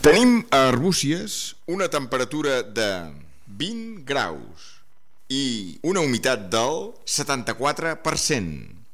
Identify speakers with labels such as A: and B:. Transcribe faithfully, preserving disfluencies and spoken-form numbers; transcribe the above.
A: Tenim a Arbúcies una temperatura de vint graus i una humitat del setanta-quatre per cent.